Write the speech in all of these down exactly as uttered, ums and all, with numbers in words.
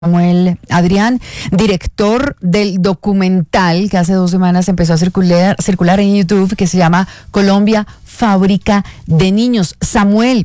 Samuel Adrián, director del documental que hace dos semanas empezó a circular, circular en YouTube, que se llama Colombia, Fábrica de Niños. Samuel,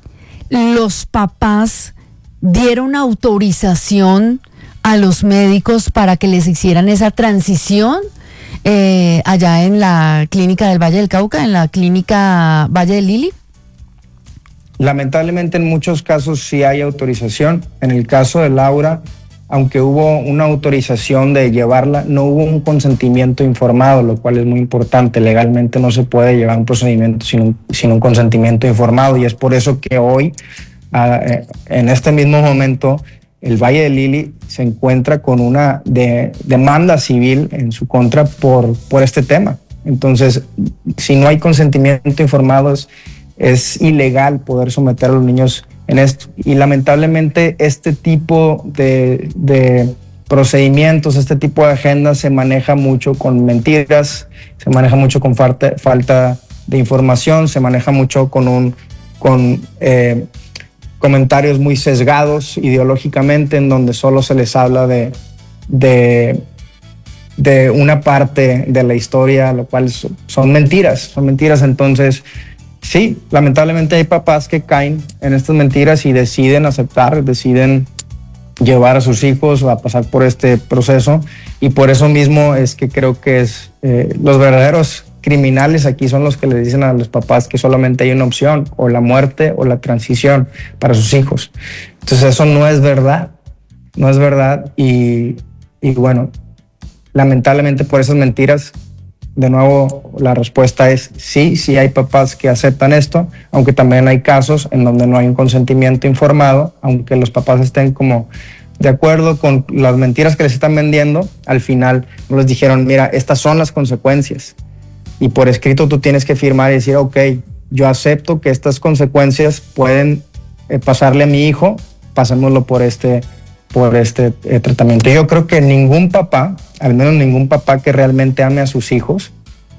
los papás dieron autorización a los médicos para que les hicieran esa transición eh, allá en la clínica del Valle del Cauca, en la clínica Valle del Lili. Lamentablemente en muchos casos sí hay autorización. En el caso de Laura, aunque hubo una autorización de llevarla, no hubo un consentimiento informado, lo cual es muy importante. Legalmente no se puede llevar un procedimiento sin un, sin un consentimiento informado, y es por eso que hoy, uh, en este mismo momento, el Valle del Lili se encuentra con una de, demanda civil en su contra por, por este tema. Entonces, si no hay consentimiento informado, es Es ilegal poder someter a los niños en esto. Y lamentablemente este tipo de, de procedimientos, este tipo de agendas se maneja mucho con mentiras, se maneja mucho con falta, falta de información, se maneja mucho con, un, con eh, comentarios muy sesgados ideológicamente, en donde solo se les habla de, de, de una parte de la historia, lo cual son, son mentiras, son mentiras. Entonces, sí, lamentablemente hay papás que caen en estas mentiras y deciden aceptar, deciden llevar a sus hijos a pasar por este proceso, y por eso mismo es que creo que es eh, los verdaderos criminales aquí son los que le dicen a los papás que solamente hay una opción, o la muerte o la transición para sus hijos. Entonces eso no es verdad, no es verdad, y, y bueno, lamentablemente por esas mentiras, de nuevo, la respuesta es sí, sí hay papás que aceptan esto, aunque también hay casos en donde no hay un consentimiento informado, aunque los papás estén como de acuerdo con las mentiras que les están vendiendo, al final no les dijeron, mira, estas son las consecuencias, y por escrito tú tienes que firmar y decir, ok, yo acepto que estas consecuencias pueden eh, pasarle a mi hijo, pasémoslo por este por este eh, tratamiento. Yo creo que ningún papá, al menos ningún papá que realmente ame a sus hijos,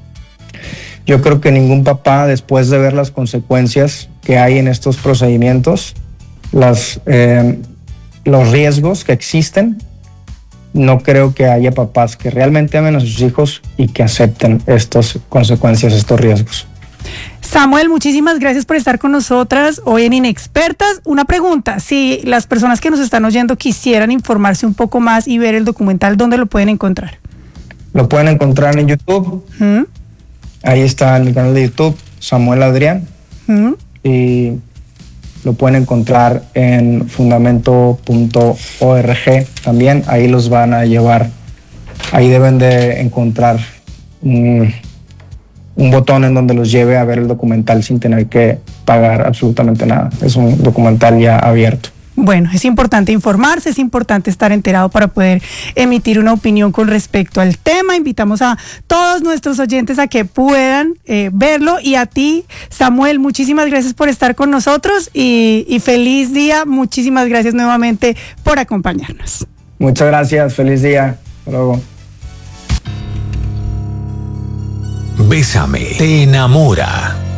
yo creo que ningún papá, después de ver las consecuencias que hay en estos procedimientos, las, eh, los riesgos que existen, no creo que haya papás que realmente amen a sus hijos y que acepten estas consecuencias, estos riesgos. Samuel, muchísimas gracias por estar con nosotras hoy en Inexpertas. Una pregunta, si las personas que nos están oyendo quisieran informarse un poco más y ver el documental, ¿dónde lo pueden encontrar? Lo pueden encontrar en YouTube. ¿Mm? Ahí está en el canal de YouTube, Samuel Adrián. ¿Mm? Y lo pueden encontrar en fundamento punto org también. Ahí los van a llevar. Ahí deben de encontrar un... un botón en donde los lleve a ver el documental sin tener que pagar absolutamente nada. Es un documental ya abierto. Bueno, es importante informarse, es importante estar enterado para poder emitir una opinión con respecto al tema. Invitamos a todos nuestros oyentes a que puedan eh, verlo, y a ti, Samuel, muchísimas gracias por estar con nosotros y, y feliz día. Muchísimas gracias nuevamente por acompañarnos. Muchas gracias, feliz día. Hasta luego. Bésame, te enamora.